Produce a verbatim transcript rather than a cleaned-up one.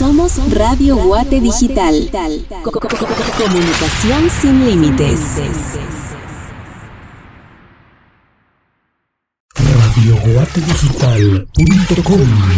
Somos Radio Guate Digital. Comunicación sin límites. radio guate digital punto com